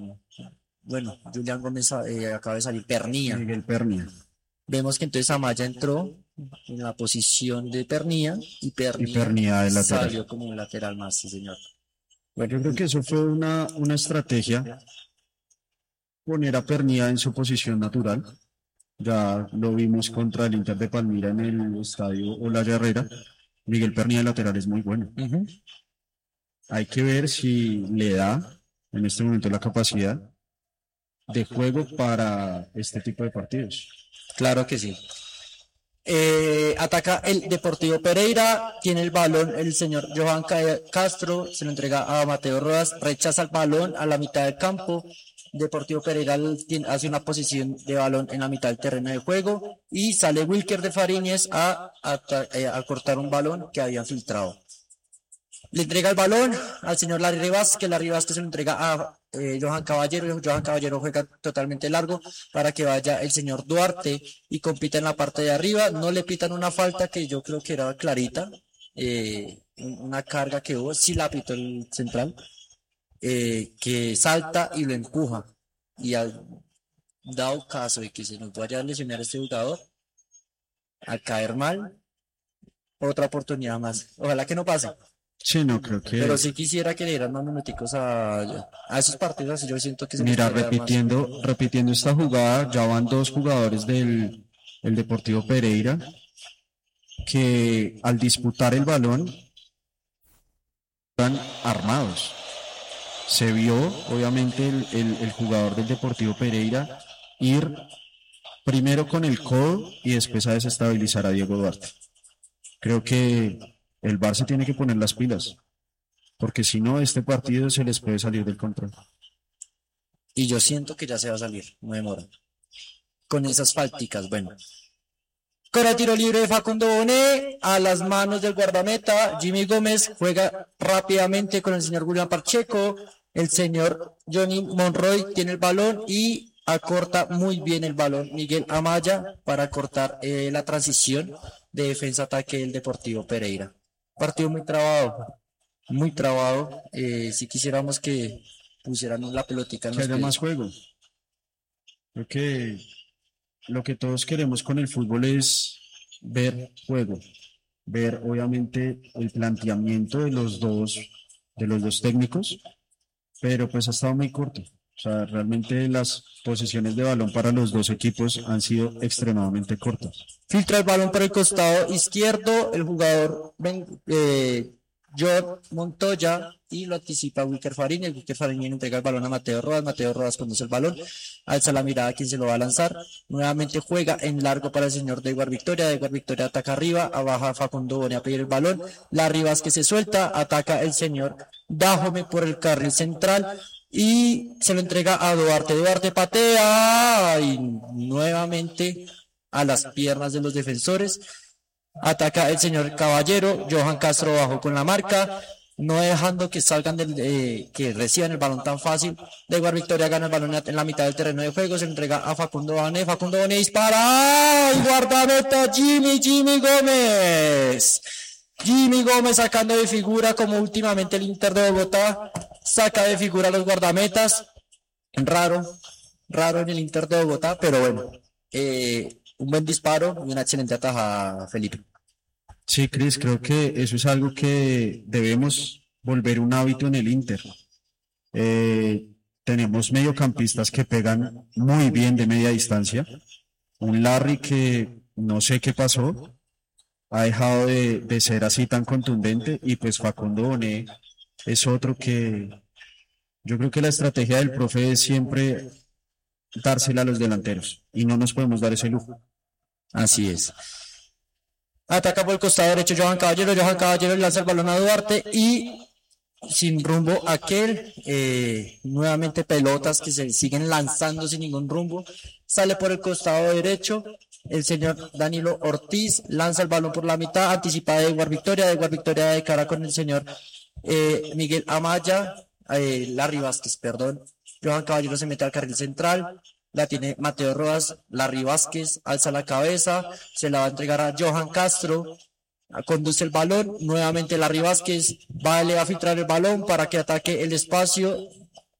bueno, Julián Gómez acaba de salir, Pernía. Miguel Pernia. Vemos que entonces Amaya entró en la posición de Pernía y Y Pernía Pernia de lateral. salió como un lateral más, sí, señor. Bueno, Yo creo que eso fue una estrategia, poner a Pernia en su posición natural. Ya lo vimos contra el Inter de Palmira en el estadio Olaya Herrera. Miguel Pernia de lateral es muy bueno. ujú, Hay que ver si le da en este momento la capacidad de juego para este tipo de partidos. claro que sí. Ataca el Deportivo Pereira, tiene el balón el señor Johan Castro, se lo entrega a Mateo Rodas, rechaza el balón a la mitad del campo. Deportivo Pereira hace una posición de balón en la mitad del terreno de juego y sale Wilker de Fariñez a cortar un balón que habían filtrado. Le entrega el balón al señor Larry Vázquez se lo entrega a Johan Caballero juega totalmente largo para que vaya el señor Duarte y compita en la parte de arriba, no le pitan una falta que yo creo que era clarita, una carga que hubo, sí la pitó el central, que salta y lo empuja, y al dado caso de que se nos vaya a lesionar este jugador, a caer mal, otra oportunidad más, ojalá que no pase. Sí, no, creo que, Pero sí quisiera que le dieran más minuticos a esos partidos, así yo siento que se les mira, puede dar más. repitiendo esta jugada, ya van dos jugadores del el Deportivo Pereira que al disputar el balón están armados. Se vio, obviamente, el jugador del Deportivo Pereira ir primero con el codo y después a desestabilizar a Diego Duarte. Creo que el Barça tiene que poner las pilas, porque si no, este partido se les puede salir del control. Y yo siento que ya se va a salir, no demora. Con esas falticas, bueno. Con el tiro libre de Facundo Bonet, a las manos del guardameta, Jimmy Gómez juega rápidamente con el señor Julián Pacheco, el señor Johnny Monroy tiene el balón y acorta muy bien el balón Miguel Amaya para cortar la transición de defensa-ataque del Deportivo Pereira. Partido muy trabado. Si quisiéramos que pusieran la pelotica en Que los haya pies. más juego. Creo que lo que todos queremos con el fútbol es ver juego, ver obviamente el planteamiento de los dos técnicos, pero pues ha estado muy corto. O sea, realmente las posesiones de balón para los dos equipos han sido extremadamente cortas. Filtra el balón por el costado izquierdo, el jugador George Montoya y lo anticipa Wilker Farín. El Wilker Farín entrega el balón a Mateo Rodas conduce el balón, alza la mirada a quien se lo va a lanzar. Nuevamente juega en largo para el señor Deguar Victoria ataca arriba, baja Facundo Boni a pedir el balón. Larry Vázquez se suelta, ataca el señor Dajome por el carril central. Y se lo entrega a Duarte patea y nuevamente a las piernas de los defensores. Ataca el señor Caballero, Johan Castro bajo con la marca, no dejando que salgan que reciban el balón tan fácil. Deguar Victoria gana el balón en la mitad del terreno de juego, se lo entrega a Facundo Bonet dispara, ¡ay! Guardameta Jimmy Gómez. Jimmy Gómez sacando de figura como últimamente el Inter de Bogotá saca de figura a los guardametas. Raro en el Inter de Bogotá, pero bueno, un buen disparo y una excelente atajada, Felipe. Sí, Cris, creo que eso es algo que debemos volver un hábito en el Inter. Tenemos mediocampistas que pegan muy bien de media distancia. Un Larry que no sé qué pasó, ha dejado de ser así tan contundente y pues Facundo Bonet es otro que yo creo que la estrategia del profe es siempre dársela a los delanteros y no nos podemos dar ese lujo. Así es. Ataca por el costado derecho Johan Caballero lanza el balón a Duarte y sin rumbo aquel, nuevamente pelotas que se siguen lanzando sin ningún rumbo, sale por el costado derecho, el señor Danilo Ortiz lanza el balón por la mitad, anticipa de Deguar Victoria de cara con el señor Miguel Amaya, Larry Vázquez, perdón, Johan Caballero se mete al carril central, la tiene Mateo Rodas, Larry Vázquez alza la cabeza, se la va a entregar a Johan Castro, conduce el balón, nuevamente Larry Vázquez le va a filtrar el balón para que ataque el espacio,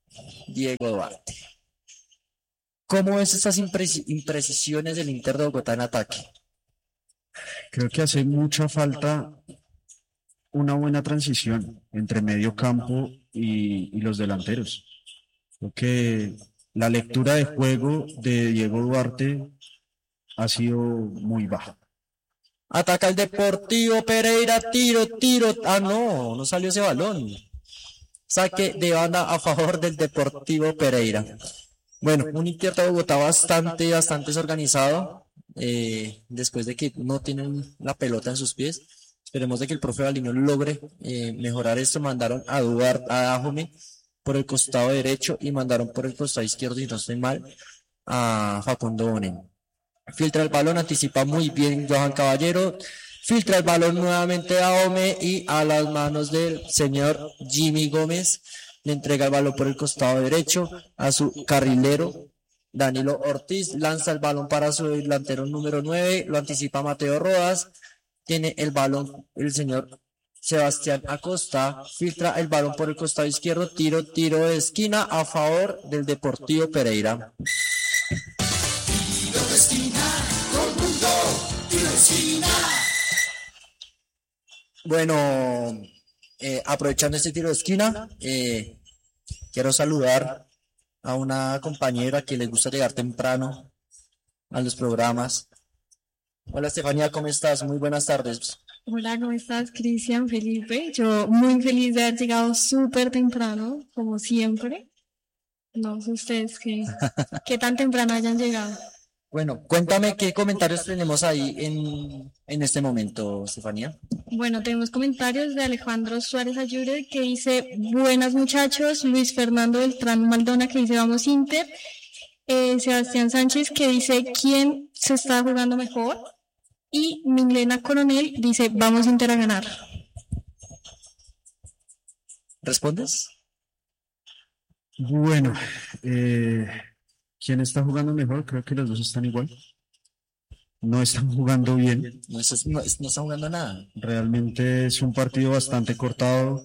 Diego Duarte. ¿Cómo ves estas imprecisiones del Inter de Bogotá en ataque? Creo que hace mucha falta una buena transición entre medio campo y los delanteros. Creo que la lectura de juego de Diego Duarte ha sido muy baja. Ataca el Deportivo Pereira, tiro. Ah, no, no salió ese balón. Saque de banda a favor del Deportivo Pereira. Bueno, un Inter de Bogotá bastante desorganizado, después de que no tienen la pelota en sus pies. Esperemos de que el profe Baliño logre mejorar esto. Mandaron a Dajome por el costado derecho y mandaron por el costado izquierdo, y no estoy mal, a Facundo Bonen. Filtra el balón, anticipa muy bien Johan Caballero. Filtra el balón nuevamente a Ome y a las manos del señor Jimmy Gómez. Le entrega el balón por el costado derecho a su carrilero Danilo Ortiz. Lanza el balón para su delantero número 9. Lo anticipa Mateo Rodas. Tiene el balón el señor Sebastián Acosta. Filtra el balón por el costado izquierdo. Tiro de esquina a favor del Deportivo Pereira. Tiro de esquina, todo el mundo, tiro de esquina. Bueno, aprovechando este tiro de esquina, quiero saludar a una compañera que le gusta llegar temprano a los programas. Hola Estefanía, ¿cómo estás? Muy buenas tardes. Hola, ¿cómo estás, Cristian, Felipe? Yo muy feliz de haber llegado súper temprano, como siempre. No sé ustedes qué tan temprano hayan llegado. Bueno, cuéntame qué comentarios tenemos ahí en este momento, Estefanía. Bueno, tenemos comentarios de Alejandro Suárez Ayure que dice, buenas muchachos, Luis Fernando Beltrán Maldona que dice, vamos Inter, Sebastián Sánchez que dice, ¿quién se está jugando mejor? Y Milena Coronel dice, vamos Inter a ganar. ¿Respondes? Bueno, ¿quién está jugando mejor? Creo que los dos están igual. No están jugando bien. No está jugando nada. Realmente es un partido bastante cortado.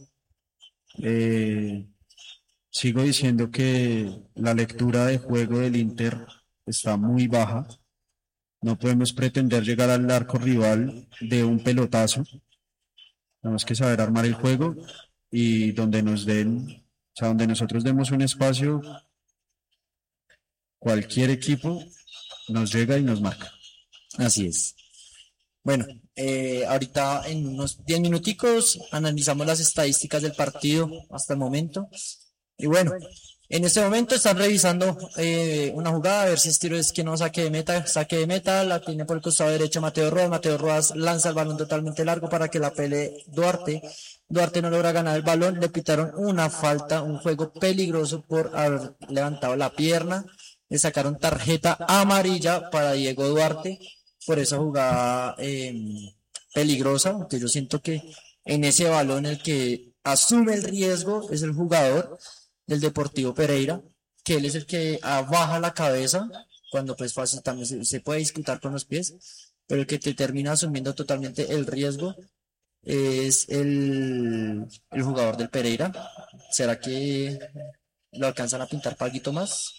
Sigo diciendo que la lectura de juego del Inter está muy baja. No podemos pretender llegar al arco rival de un pelotazo. Tenemos que saber armar el juego y donde nos den, o sea, donde nosotros demos un espacio, cualquier equipo nos llega y nos marca. Así es. Bueno, ahorita en unos 10 minuticos analizamos las estadísticas del partido hasta el momento. Y bueno, en este momento están revisando una jugada, a ver si es tiro de esquina o saque de meta, la tiene por el costado derecho Mateo Rodas lanza el balón totalmente largo para que la pelee Duarte no logra ganar el balón, le pitaron una falta, un juego peligroso por haber levantado la pierna, le sacaron tarjeta amarilla para Diego Duarte por esa jugada peligrosa, porque yo siento que en ese balón el que asume el riesgo es el jugador del Deportivo Pereira, que él es el que baja la cabeza, cuando pues fácil también se puede disputar con los pies, pero el que te termina asumiendo totalmente el riesgo es el jugador del Pereira. ¿Será que lo alcanzan a pintar para algo más?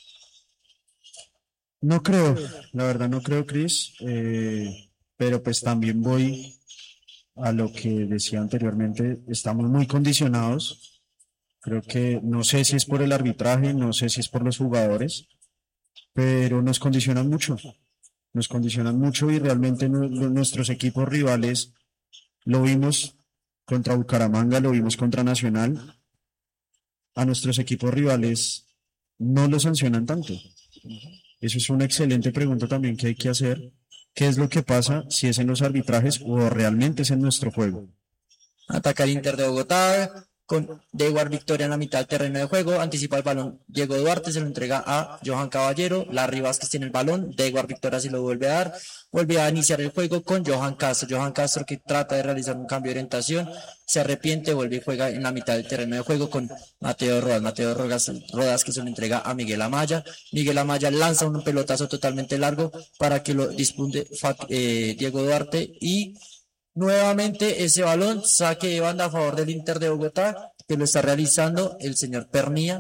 No creo, la verdad no creo, Chris, pero pues también voy a lo que decía anteriormente, estamos muy condicionados. Creo que no sé si es por el arbitraje, no sé si es por los jugadores, pero nos condicionan mucho y realmente nuestros equipos rivales, lo vimos contra Bucaramanga, lo vimos contra Nacional, a nuestros equipos rivales no los sancionan tanto. Eso es una excelente pregunta también que hay que hacer. ¿Qué es lo que pasa si es en los arbitrajes o realmente es en nuestro juego? Ataca el Inter de Bogotá con Dewar Victoria en la mitad del terreno de juego, anticipa el balón Diego Duarte, se lo entrega a Johan Caballero, Larry Vázquez tiene el balón, Dewar Victoria se lo vuelve a dar, vuelve a iniciar el juego con Johan Castro que trata de realizar un cambio de orientación, se arrepiente, vuelve y juega en la mitad del terreno de juego con Mateo Rodas que se lo entrega a Miguel Amaya lanza un pelotazo totalmente largo para que lo dispute Diego Duarte y nuevamente ese balón, saque de banda a favor del Inter de Bogotá, que lo está realizando el señor Pernía.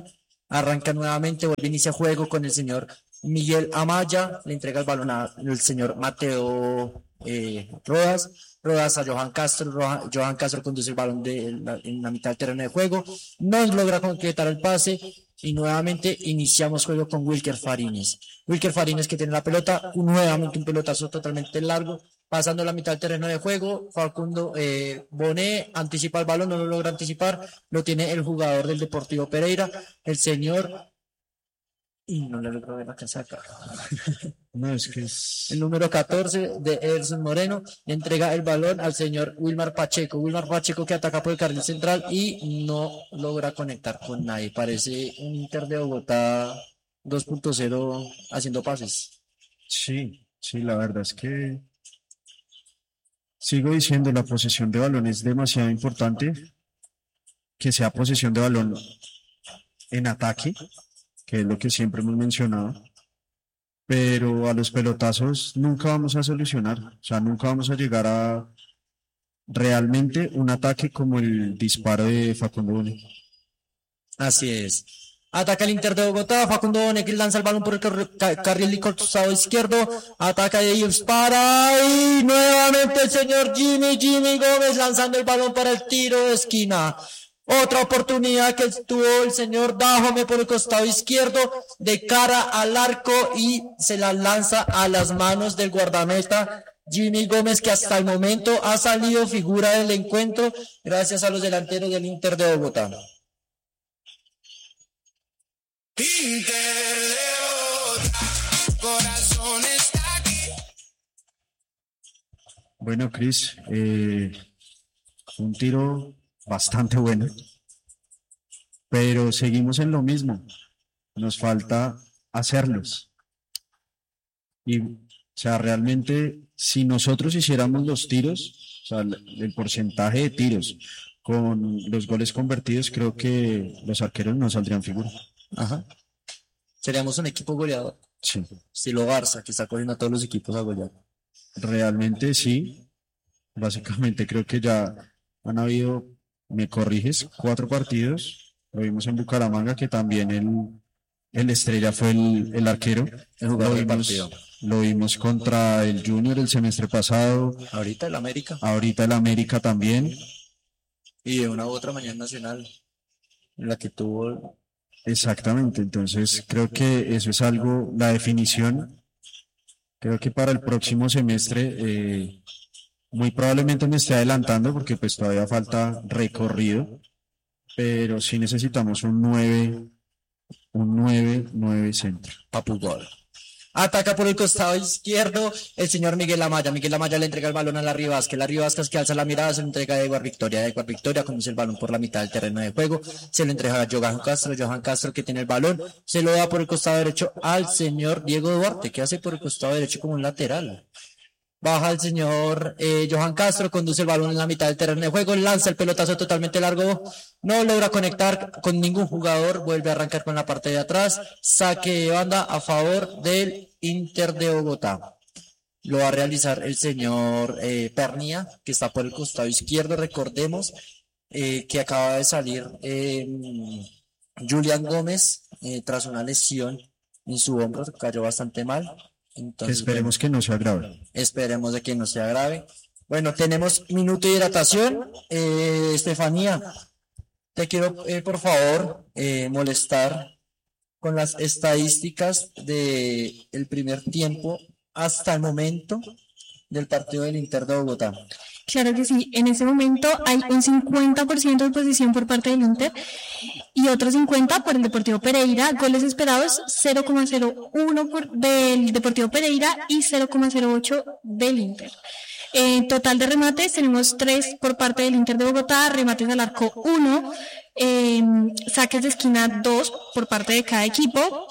Arranca nuevamente, vuelve a iniciar juego con el señor Miguel Amaya, le entrega el balón al señor Mateo Rodas. Rodas a Johan Castro, Johan Castro conduce el balón en la mitad del terreno de juego, no logra concretar el pase y nuevamente iniciamos juego con Wilker Farines. Wilker Farines que tiene la pelota, nuevamente un pelotazo totalmente largo, pasando la mitad del terreno de juego, Facundo Bonet anticipa el balón, no lo logra anticipar, lo tiene el jugador del Deportivo Pereira, el señor... Y no le logro ver la casaca. No, es que es... El número 14 de Edson Moreno le entrega el balón al señor Wilmar Pacheco. Wilmar Pacheco que ataca por el carril central y no logra conectar con nadie. Parece un Inter de Bogotá 2.0 haciendo pases. Sí, la verdad es que sigo diciendo, la posesión de balón es demasiado importante, que sea posesión de balón en ataque, que es lo que siempre hemos mencionado, pero a los pelotazos nunca vamos a solucionar, o sea, nunca vamos a llegar a realmente un ataque como el disparo de Facundo Bonet. Así es. Ataca el Inter de Bogotá, Facundo Bonet que lanza el balón por el carril y costado izquierdo, ataca y dispara y nuevamente el señor Jimmy Gómez lanzando el balón para el tiro de esquina. Otra oportunidad que tuvo el señor Dajome por el costado izquierdo de cara al arco y se la lanza a las manos del guardameta Jimmy Gómez, que hasta el momento ha salido figura del encuentro gracias a los delanteros del Inter de Bogotá. Inter de Bogotá, corazón está aquí. Bueno, Cris, un tiro bastante bueno, pero seguimos en lo mismo, nos falta hacerlos. Y, o sea, realmente, si nosotros hiciéramos los tiros, o sea, el porcentaje de tiros con los goles convertidos, creo que los arqueros no saldrían figura. Ajá. Seríamos un equipo goleador, Sí, estilo Barça, que está corriendo a todos los equipos a golear. realmente sí. Básicamente creo que ya han habido, me corriges, 4 partidos. Lo vimos en Bucaramanga, que también el estrella fue el arquero. El jugador del vimos, partido. lo vimos contra el Junior el semestre pasado, Ahorita el América ahorita el América también. y de una u otra mañana nacional, en la que tuvo... Exactamente, entonces creo que eso es algo, la definición. Creo que para el próximo semestre muy probablemente me esté adelantando porque pues todavía falta recorrido, pero sí necesitamos un 9 centro. Papugol. Ataca por el costado izquierdo el señor Miguel Amaya. Miguel Amaya le entrega el balón a Larry Vázquez. Larry Vázquez que alza la mirada, se lo entrega a Edward Victoria. Edward Victoria conduce el balón por la mitad del terreno de juego. Se lo entrega a Johan Castro. Johan Castro que tiene el balón. Se lo da por el costado derecho al señor Diego Duarte, que hace por el costado derecho como un lateral. Baja el señor Johan Castro, conduce el balón en la mitad del terreno de juego, lanza el pelotazo totalmente largo, no logra conectar con ningún jugador, vuelve a arrancar con la parte de atrás, saque de banda a favor del Inter de Bogotá. Lo va a realizar el señor Pernia, que está por el costado izquierdo, recordemos que acaba de salir Julián Gómez tras una lesión en su hombro, cayó bastante mal. Entonces, Esperemos que no sea grave. esperemos de que no sea grave. Bueno, tenemos minuto de hidratación. Estefanía, te quiero por favor molestar con las estadísticas de el primer tiempo hasta el momento del partido del Inter de Bogotá. Claro que sí, en ese momento hay un 50% de posesión por parte del Inter y otro 50% por el Deportivo Pereira, goles esperados 0,01 del Deportivo Pereira y 0,08 del Inter. En total de remates tenemos 3 por parte del Inter de Bogotá, remates al arco 1, saques de esquina 2 por parte de cada equipo.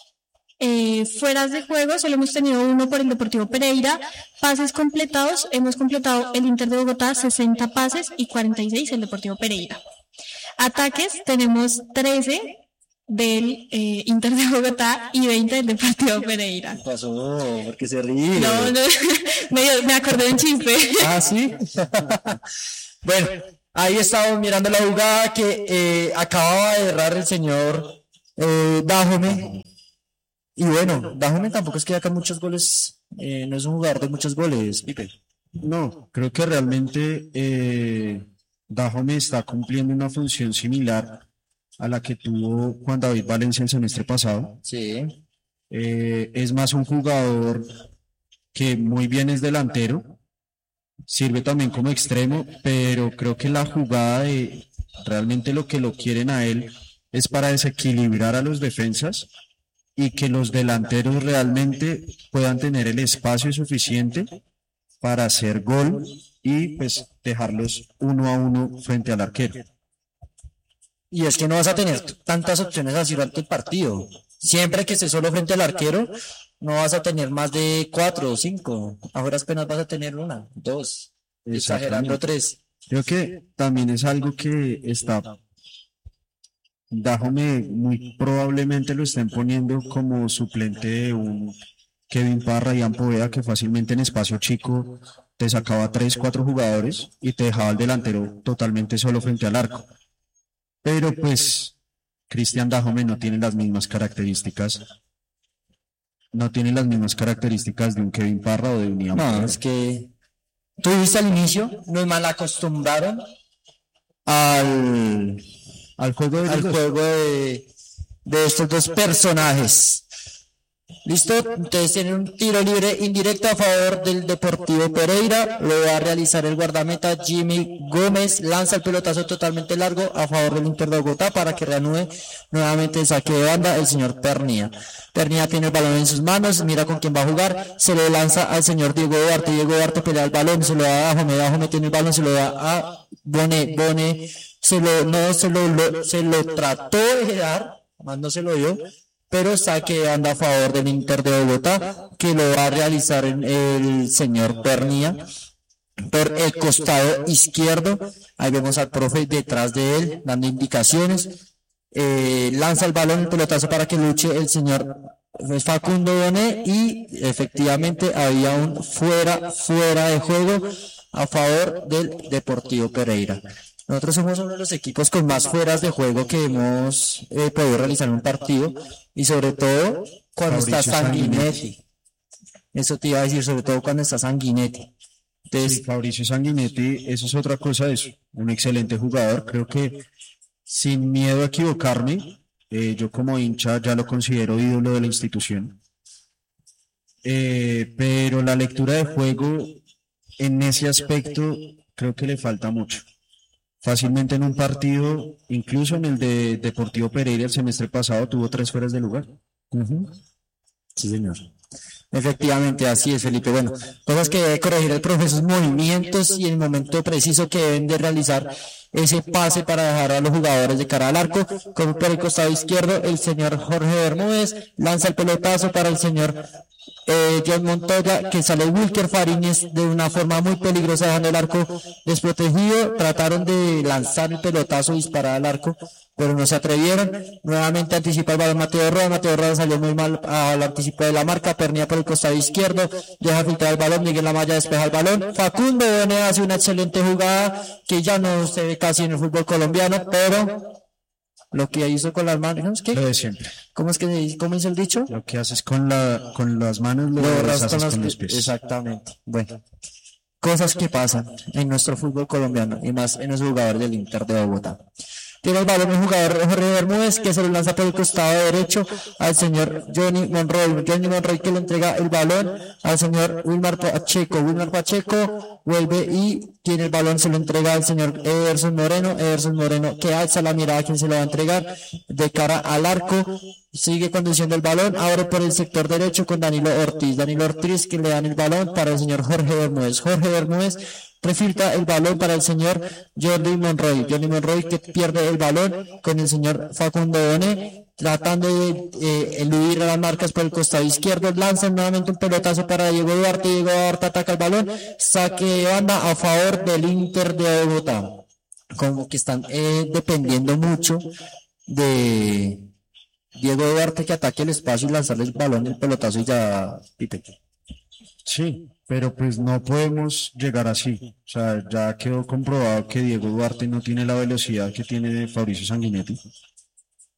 Fueras de juego solo hemos tenido 1 por el Deportivo Pereira. Pases completados, hemos completado el Inter de Bogotá 60 pases y 46 el Deportivo Pereira. Ataques tenemos 13 del Inter de Bogotá y 20 del Deportivo Pereira. ¿Qué pasó? ¿Por qué se ríe? No, me acordé de un chiste. Ah, sí. Bueno, ahí estamos mirando la jugada que acababa de errar el señor Dajome, y bueno, Dajome tampoco es que haga muchos goles, no es un jugador de muchos goles, Pipe. No, creo que realmente Dajome está cumpliendo una función similar a la que tuvo Juan David Valencia el semestre pasado. Sí, Es más un jugador que muy bien es delantero, sirve también como extremo, pero creo que la jugada de realmente lo que lo quieren a él es para desequilibrar a los defensas y que los delanteros realmente puedan tener el espacio suficiente para hacer gol y pues dejarlos 1-1 frente al arquero. y es que no vas a tener tantas opciones así durante el partido. Siempre que estés solo frente al arquero, no vas a tener más de 4 o 5. Ahora apenas vas a tener una, dos, exagerando Exactamente. 3. Creo que también es algo que está Dajome muy probablemente lo estén poniendo como suplente de un Kevin Parra y Poveda que fácilmente en espacio chico te sacaba 3, 4 jugadores y te dejaba el delantero totalmente solo frente al arco. Pero pues Cristian Dajome no tiene las mismas características, no tiene las mismas características de un Kevin Parra o de un Ian No, Poveda. es que tú viste al inicio, nos mal acostumbraron al, Al juego de al los dos. juego de estos dos personajes. ¿Listo? Entonces tienen un tiro libre indirecto a favor del Deportivo Pereira. Lo va a realizar el guardameta Jimmy Gómez. Lanza el pelotazo totalmente largo a favor del Inter de Bogotá para que reanude nuevamente el saque de banda el señor Pernía. Pernía tiene el balón en sus manos, mira con quién va a jugar, se lo lanza al señor Diego Duarte. Diego Duarte pelea el balón, se lo da a Dajome. Dajome tiene el balón, se lo da a Bone. Bone se lo trató de dar, más no se lo dio, pero saque de banda a favor del Inter de Bogotá, que lo va a realizar el señor Pernía por el costado izquierdo. Ahí vemos al profe detrás de él dando indicaciones. Lanza el balón, el pelotazo para que luche el señor Facundo Bonet y efectivamente había un fuera de juego a favor del Deportivo Pereira. Nosotros somos uno de los equipos con más fueras de juego que hemos podido realizar en un partido y sobre todo cuando está Fabricio Sanguinetti. Eso te iba a decir, sobre todo cuando está Sanguinetti. Entonces, Sí, Fabricio Sanguinetti, eso es otra cosa, es un excelente jugador. Creo que sin miedo a equivocarme, yo como hincha ya lo considero ídolo de la institución. Pero la lectura de juego en ese aspecto creo que le falta mucho. Fácilmente en un partido, incluso en el de Deportivo Pereira el semestre pasado, tuvo 3 fueras de lugar. sí, señor. Efectivamente, así es, Felipe. Bueno, cosas que debe corregir el profe, esos movimientos y el momento preciso que deben de realizar ese pase para dejar a los jugadores de cara al arco. Como por el costado izquierdo, el señor Jorge Bermúdez lanza el pelotazo para el señor John Montoya, que sale Wilker Fariñez de una forma muy peligrosa dejando el arco desprotegido. Trataron de lanzar el pelotazo y disparar al arco, pero no se atrevieron. Nuevamente anticipa el balón Mateo Roda. Mateo Roda salió muy mal al anticipo de la marca. Pernía por el costado izquierdo, deja filtrar el balón. Miguel Amaya despeja el balón. Facundo Bonet hace una excelente jugada que ya no se ve casi en el fútbol colombiano, pero lo que hizo con las manos, ¿qué? Lo de siempre. ¿Cómo es que cómo dice el dicho? Lo que haces con las manos lo Lo borras deshaces con los pies. pies. Exactamente. Bueno, cosas que pasan en nuestro fútbol colombiano y más en los jugadores del Inter de Bogotá. Tiene el balón el jugador Jorge Bermúdez que se lo lanza por el costado derecho al señor Johnny Monroy. Johnny Monroy que le entrega el balón al señor Wilmar Pacheco. Wilmar Pacheco vuelve y tiene el balón, se lo entrega al señor Ederson Moreno. Ederson Moreno que alza la mirada a quien se lo va a entregar de cara al arco. Sigue conduciendo el balón, abre por el sector derecho con Danilo Ortiz. Danilo Ortiz que le dan el balón para el señor Jorge Bermúdez. Jorge Bermúdez refiltra el balón para el señor Jordi Monroy. Jordi Monroy que pierde el balón con el señor Facundo Bonet, tratando de eludir a las marcas por el costado izquierdo. Lanzan nuevamente un pelotazo para Diego Duarte. Diego Duarte ataca el balón. Saque de banda a favor del Inter de Bogotá. Como que están dependiendo mucho de Diego Duarte que ataque el espacio y lanzarle el balón, el pelotazo y ya, Pipe. Sí, pero pues no podemos llegar así. O sea, ya quedó comprobado que Diego Duarte no tiene la velocidad que tiene Fabricio Sanguinetti.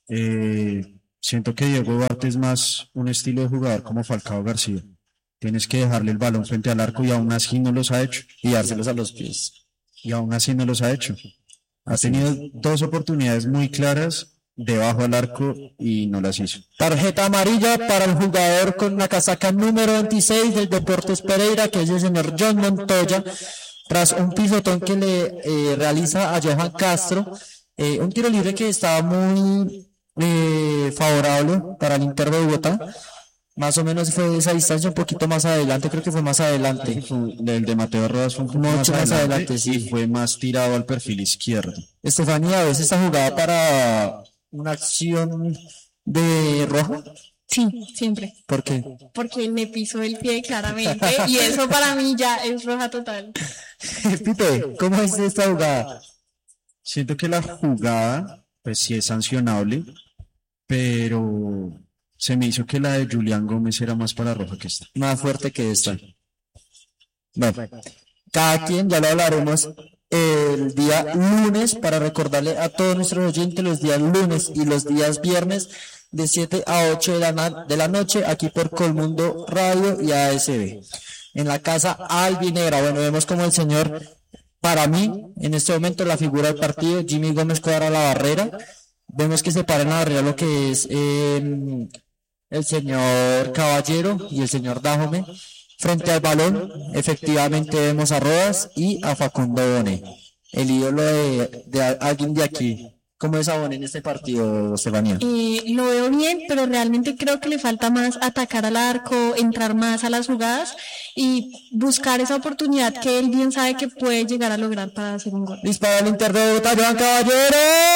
Siento que Diego Duarte es más un estilo de jugador como Falcao García. Tienes que dejarle el balón frente al arco y aún así no los ha hecho. Y dárselos a los pies. Y aún así no los ha hecho. Ha tenido dos oportunidades muy claras debajo del arco y no las hizo. Tarjeta amarilla para el jugador con la casaca número 26 del Deportes Pereira, que es el señor John Montoya, tras un pisotón que le realiza a Johan Castro. Un tiro libre que estaba muy favorable para el Inter de Bogotá. Más o menos fue de esa distancia, un poquito más adelante, creo que fue más adelante. El de Mateo Rodas fue un poco Mucho más adelante, sí. Y fue más tirado al perfil izquierdo. Estefanía, ¿ves esta jugada para una acción de roja? Sí, siempre. ¿Por qué? Porque me pisó el pie claramente y eso para mí ya es roja total. Pipe, ¿cómo es esta jugada? Siento que la jugada, pues sí es sancionable, pero se me hizo que la de Julián Gómez era más para roja que esta. Más fuerte que esta. Bueno, cada quien ya lo hablaremos el día lunes para recordarle a todos nuestros oyentes los días lunes y los días viernes de 7 a 8 de la noche aquí por Colmundo Radio y ASB. En la casa Albinegra, bueno, vemos como el señor, para mí, en este momento la figura del partido, Jimmy Gómez cuadra la barrera. Vemos que se para en la barrera lo que es el señor Caballero y el señor Dajome. Frente al balón, efectivamente vemos a Rodas y a Facundo Bonet, el ídolo de alguien de aquí. ¿Cómo es a Bonet en este partido, Estefanía? Lo veo bien, pero realmente creo que le falta más atacar al arco, entrar más a las jugadas y buscar esa oportunidad que él bien sabe que puede llegar a lograr para hacer un gol. Dispara el Inter de Bogotá, Johan Caballero.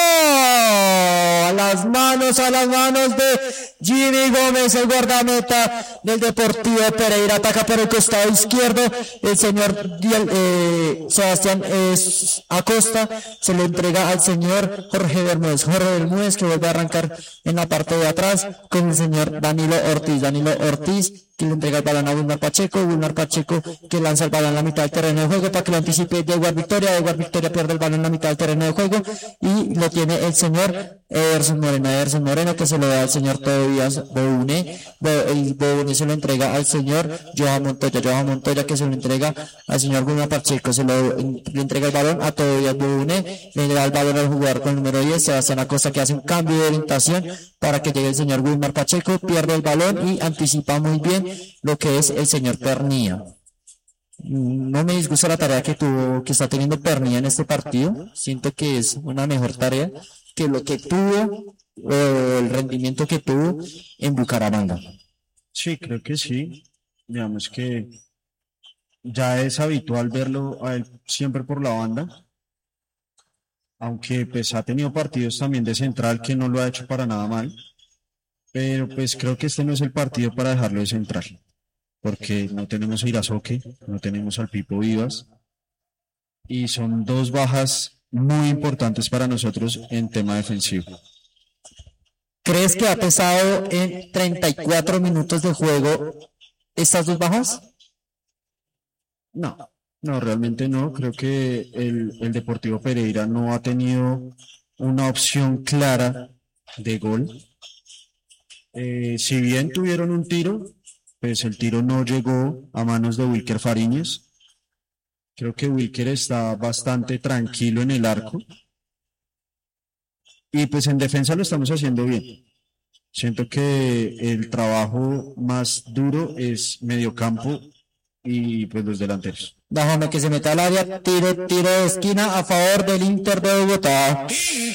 A las manos de Jimmy Gómez, el guardameta del Deportivo Pereira. Ataca por el costado izquierdo. El señor Sebastián Acosta se lo entrega al señor Jorge Bermúdez. Jorge Bermúdez que vuelve a arrancar en la parte de atrás con el señor Danilo Ortiz. Danilo Ortiz que le entrega el balón a Wilmar Pacheco que lanza el balón en la mitad del terreno de juego para que lo anticipe Edward Victoria. Edward Victoria pierde el balón en la mitad del terreno de juego y lo tiene el señor Ederson Moreno que se lo da al señor Tobías Boune. El Boune se lo entrega al señor Johan Montoya que se lo entrega al señor Wilmar Pacheco, le entrega el balón a Tobías Boune, le da el balón al jugador con el número 10 Sebastián Acosta, que hace un cambio de orientación para que llegue el señor Wilmar Pacheco, pierde el balón y anticipa muy bien lo que es el señor Pernía. No me disgusta la tarea que está teniendo Pernía en este partido. Siento que es una mejor tarea que lo que tuvo, el rendimiento que tuvo en Bucaramanga. Sí, creo que sí. Digamos que ya es habitual verlo a él siempre por la banda, aunque pues ha tenido partidos también de central que no lo ha hecho para nada mal. Pero pues creo que este no es el partido para dejarlo de central, porque no tenemos a Irazoque, no tenemos al Pipo Vivas, y son dos bajas muy importantes para nosotros en tema defensivo. ¿Crees que ha pesado en 34 minutos de juego estas dos bajas? No, realmente no. Creo que el Deportivo Pereira no ha tenido una opción clara de gol. Si bien tuvieron un tiro, pues el tiro no llegó a manos de Wilker Fariñez. Creo que Wilker está bastante tranquilo en el arco. Y pues en defensa lo estamos haciendo bien. Siento que el trabajo más duro es mediocampo y pues los delanteros. Déjame que se meta al área, tiro de esquina a favor del Inter de Bogotá.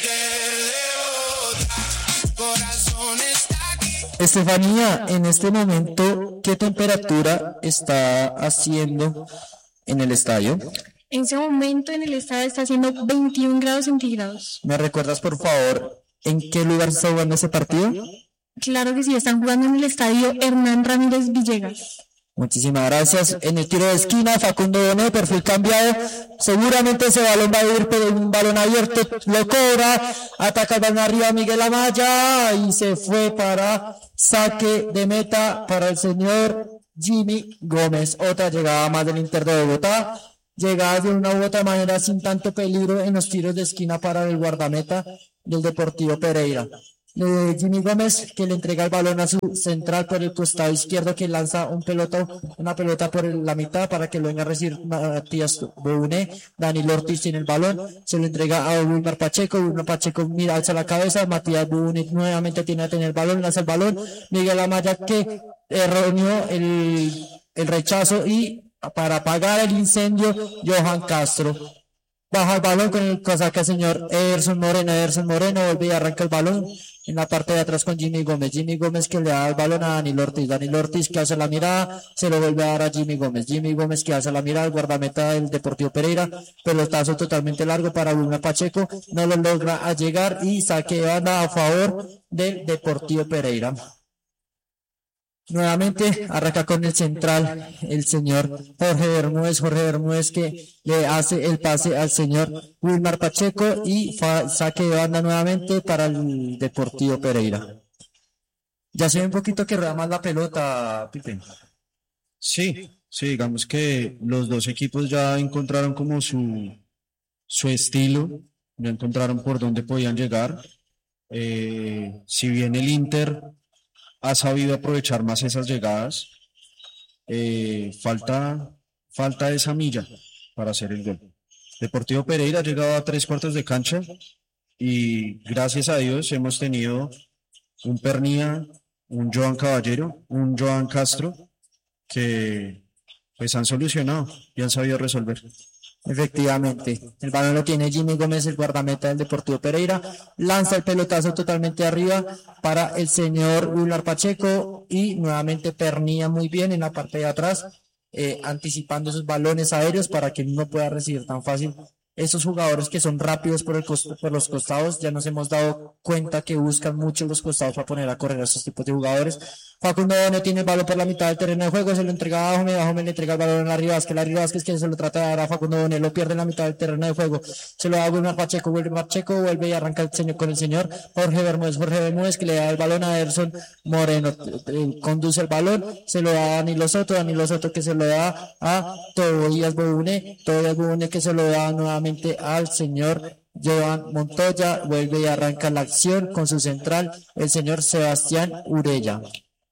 Estefanía, en este momento, ¿qué temperatura está haciendo en el estadio? En ese momento en el estadio está haciendo 21 grados centígrados. ¿Me recuerdas, por favor, en qué lugar se está jugando ese partido? Claro que sí, están jugando en el estadio Hernán Ramírez Villegas. Muchísimas gracias. En el tiro de esquina, Facundo Bonet, perfil cambiado. Seguramente ese balón va a ir, pero un balón abierto lo cobra. Ataca el balón arriba Miguel Amaya y se fue para saque de meta para el señor Jimmy Gómez. Otra llegada más del Inter de Bogotá. Llegada de una u otra manera sin tanto peligro en los tiros de esquina para el guardameta del Deportivo Pereira. Jimmy Gómez que le entrega el balón a su central por el costado izquierdo que lanza una pelota por la mitad para que lo venga a recibir Matías Bouné. Danilo Ortiz tiene el balón, se lo entrega a Wilmar Pacheco. Wilmar Pacheco mira, alza la cabeza. Matías Bouné nuevamente tiene que tener el balón, lanza el balón. Miguel Amaya que erróneo el rechazo y para apagar el incendio, Johan Castro. Baja el balón con el casaca señor Ederson Moreno. Ederson Moreno vuelve y arranca el balón en la parte de atrás con Jimmy Gómez. Jimmy Gómez que le da el balón a Danilo Ortiz. Danilo Ortiz que hace la mirada, se lo vuelve a dar a Jimmy Gómez. Jimmy Gómez que hace la mirada al guardameta del Deportivo Pereira. Pelotazo totalmente largo para Wilmer Pacheco. No lo logra llegar y saque de banda a favor del Deportivo Pereira. Nuevamente arranca con el central el señor Jorge Bermúdez que le hace el pase al señor Wilmar Pacheco y saque de banda nuevamente para el Deportivo Pereira. Ya se ve un poquito que rueda más la pelota, Pipe. Sí, digamos que los dos equipos ya encontraron como su estilo, ya encontraron por dónde podían llegar. Si bien el Inter ha sabido aprovechar más esas llegadas, falta esa milla para hacer el gol. Deportivo Pereira ha llegado a 3/4 de cancha y gracias a Dios hemos tenido un Pernía, un Joan Caballero, un Joan Castro que pues han solucionado y han sabido resolver. Efectivamente, el balón lo tiene Jimmy Gómez, el guardameta del Deportivo Pereira, lanza el pelotazo totalmente arriba para el señor Wilmar Pacheco y nuevamente Pernía muy bien en la parte de atrás, anticipando esos balones aéreos para que no pueda recibir tan fácil esos jugadores que son rápidos por los costados. Ya nos hemos dado cuenta que buscan mucho los costados para poner a correr a estos tipos de jugadores. Facundo no tiene el balón por la mitad del terreno de juego, se lo entrega a Jome le entrega el balón a Larry Vázquez que se lo trata de dar a Facundo Bonet, lo pierde en la mitad del terreno de juego, se lo da a Wilmar Pacheco, vuelve y arranca con el señor Jorge Bermúdez que le da el balón a Ederson Moreno, conduce el balón, se lo da a Danilo Soto que se lo da a Tobías Bouné que se lo da nuevamente al señor Joan Montoya, vuelve y arranca la acción con su central, el señor Sebastián Urella.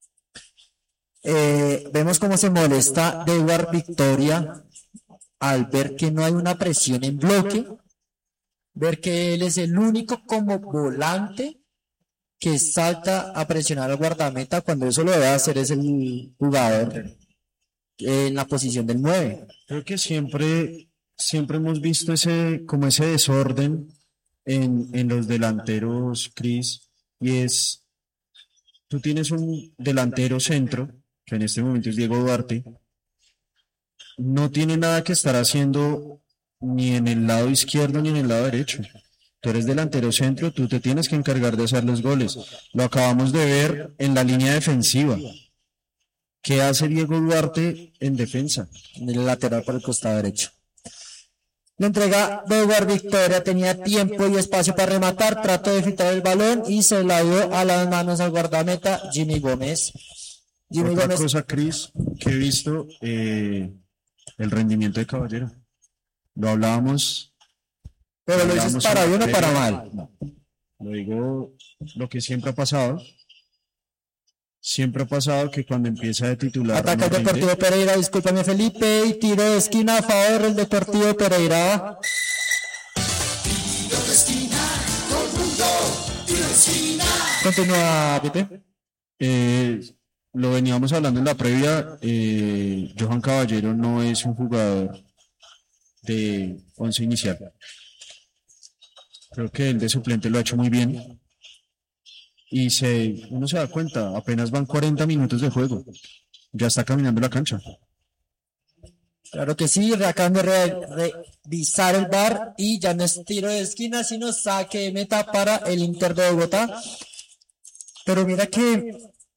Vemos cómo se molesta Dewar Victoria al ver que no hay una presión en bloque, ver que él es el único como volante que salta a presionar al guardameta cuando eso lo debe hacer es el jugador en la posición del 9. Creo que siempre hemos visto ese desorden en los delanteros, Cris, y es, tú tienes un delantero centro, que en este momento es Diego Duarte, no tiene nada que estar haciendo ni en el lado izquierdo ni en el lado derecho. Tú eres delantero centro, tú te tienes que encargar de hacer los goles. Lo acabamos de ver en la línea defensiva. ¿Qué hace Diego Duarte en defensa? En el lateral por el costado derecho. La entrega de Edward Victoria, tenía tiempo y espacio para rematar, trató de filtrar el balón y se la dio a las manos al guardameta Jimmy Gómez. Otra cosa, Cris, que he visto, el rendimiento de Caballero. Lo hablábamos. Pero lo dices para bien o para mal. No. Lo digo, lo que siempre ha pasado. Siempre ha pasado que cuando empieza de titular. Ataca el Deportivo Pereira, discúlpame Felipe, y tiro de esquina a favor del Deportivo Pereira. Tiro de esquina, todo el mundo, tiro de esquina. Continúa, Pipe. Lo veníamos hablando en la previa. Johan Caballero no es un jugador de 11 inicial. Creo que el de suplente lo ha hecho muy bien. Y uno se da cuenta, apenas van 40 minutos de juego. Ya está caminando la cancha. Claro que sí, acaban de revisar el VAR y ya no es tiro de esquina, sino saque de meta para el Inter de Bogotá. Pero mira que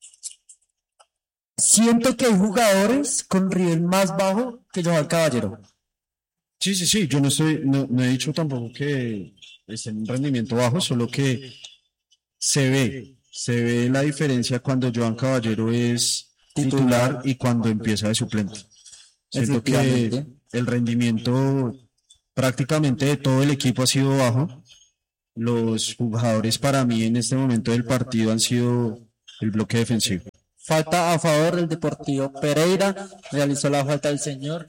siento que hay jugadores con nivel más bajo que Johan Caballero. Sí. Yo no he dicho tampoco que esté en un rendimiento bajo, solo que se ve la diferencia cuando Johan Caballero es titular y cuando empieza de suplente. Siento que el rendimiento prácticamente de todo el equipo ha sido bajo Los jugadores para mí en este momento del partido han sido el bloque defensivo. Falta a favor del Deportivo Pereira, realizó la falta el señor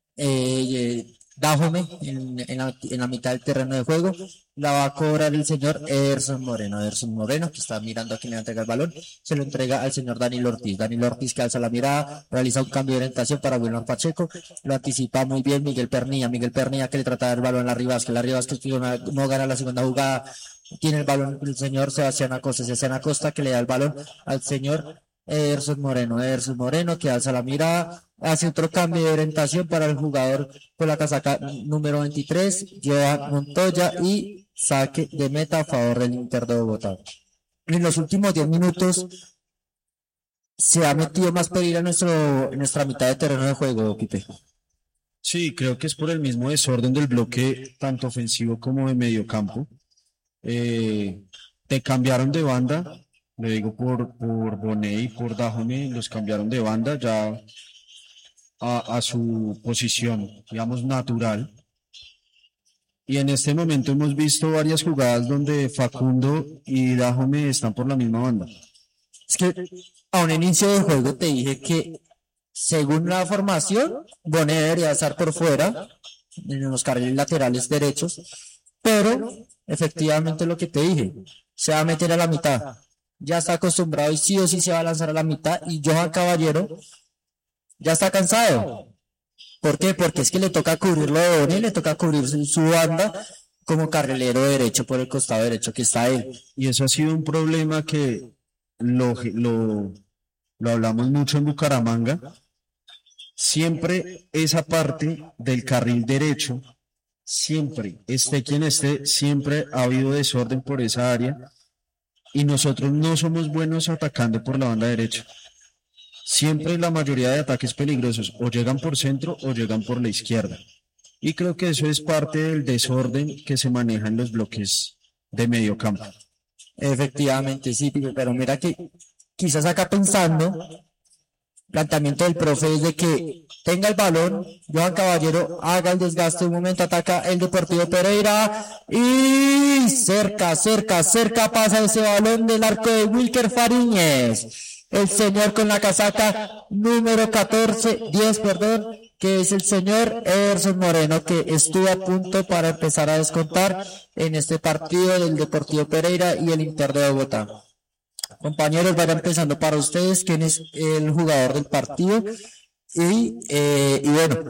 Dajome en la mitad del terreno de juego, la va a cobrar el señor Ederson Moreno, que está mirando a quién le entrega el balón, se lo entrega al señor Danilo Ortiz que alza la mirada, realiza un cambio de orientación para Wilmar Pacheco, lo anticipa muy bien Miguel Pernilla que le trata de dar el balón a la Rivas que no gana la segunda jugada, tiene el balón el señor Sebastián Acosta que le da el balón al señor Ederson Moreno que alza la mirada, hace otro cambio de orientación para el jugador con la casaca número 23, Joan Montoya, y saque de meta a favor del Inter de Bogotá. En los últimos 10 minutos se ha metido más peligro en nuestra mitad de terreno de juego, Pipe. Sí, creo que es por el mismo desorden del bloque, tanto ofensivo como de mediocampo. Te cambiaron de banda. Le digo por Bonet y por Dajome, los cambiaron de banda ya a su posición, digamos, natural. Y en este momento hemos visto varias jugadas donde Facundo y Dajome están por la misma banda. Es que a un inicio del juego te dije que según la formación, Bonet debería estar por fuera, en los carriles laterales derechos, pero efectivamente lo que te dije, se va a meter a la mitad. Ya está acostumbrado y sí o sí se va a lanzar a la mitad y Johan Caballero ya está cansado. ¿Por qué? Porque es que le toca cubrirlo de Bonet, le toca cubrir su banda como carrilero derecho por el costado derecho que está él. Y eso ha sido un problema que lo hablamos mucho en Bucaramanga. Siempre esa parte del carril derecho, siempre, esté quien esté, siempre ha habido desorden por esa área. Y nosotros no somos buenos atacando por la banda derecha. Siempre la mayoría de ataques peligrosos o llegan por centro o llegan por la izquierda. Y creo que eso es parte del desorden que se maneja en los bloques de medio campo. Efectivamente, sí, pero mira que quizás acá pensando, planteamiento del profe es de que tenga el balón, Johan Caballero haga el desgaste, un momento ataca el Deportivo Pereira y cerca pasa ese balón del arco de Wilker Fariñez, el señor con la casaca número 10, que es el señor Ederson Moreno, que estuvo a punto para empezar a descontar en este partido del Deportivo Pereira y el Inter de Bogotá. Compañeros, vaya empezando para ustedes quién es el jugador del partido y bueno,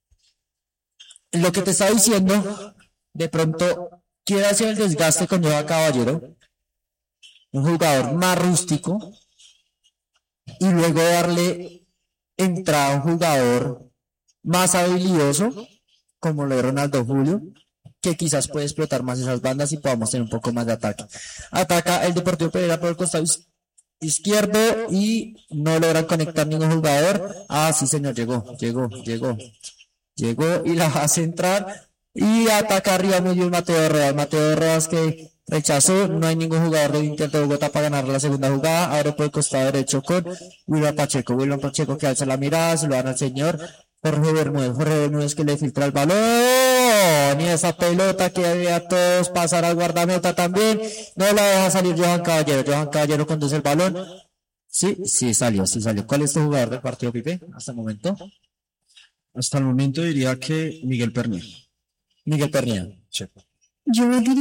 lo que te estaba diciendo, de pronto quiere hacer el desgaste con Johan Caballero, un jugador más rústico, y luego darle entrada a un jugador más habilidoso como lo de Ronaldo Julio, que quizás puede explotar más esas bandas y podamos tener un poco más de ataque. Ataca el Deportivo Pereira por el costado izquierdo y no logran conectar ningún jugador. Ah, sí señor, llegó y la hace entrar y ataca arriba muy bien Mateo Rodas que rechazó, no hay ningún jugador del Inter de Bogotá para ganar la segunda jugada, ahora por el costado derecho con Wilmar Pacheco que alza la mirada, se lo dan al señor Jorge Bermúdez que le filtra el balón y esa pelota que había todos pasar al guardameta también, no la deja salir Johan Caballero conduce el balón, sí salió. ¿Cuál es tu jugador del partido, Pipe, hasta el momento? Hasta el momento diría que Miguel Pernilla. Miguel Pernilla. Sí. Yo diría